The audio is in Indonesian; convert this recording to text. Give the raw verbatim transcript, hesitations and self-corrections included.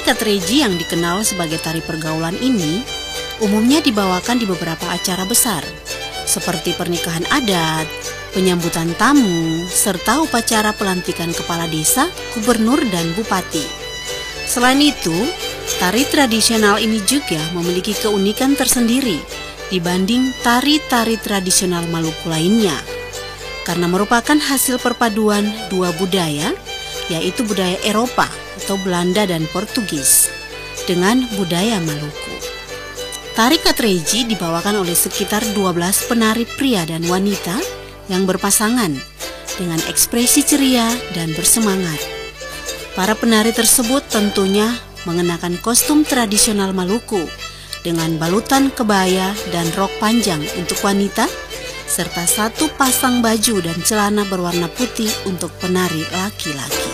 Tari Katreji yang dikenal sebagai tari pergaulan ini umumnya dibawakan di beberapa acara besar, seperti pernikahan adat, penyambutan tamu, serta upacara pelantikan kepala desa, gubernur, dan bupati. Selain itu, tari tradisional ini juga memiliki keunikan tersendiri dibanding tari-tari tradisional Maluku lainnya, karena merupakan hasil perpaduan dua budaya, yaitu budaya Eropa atau Belanda dan Portugis dengan budaya Maluku. Tari Katreji dibawakan oleh sekitar dua belas penari pria dan wanita yang berpasangan dengan ekspresi ceria dan bersemangat. Para penari tersebut tentunya mengenakan kostum tradisional Maluku dengan balutan kebaya dan rok panjang untuk wanita, serta satu pasang baju dan celana berwarna putih untuk penari laki-laki.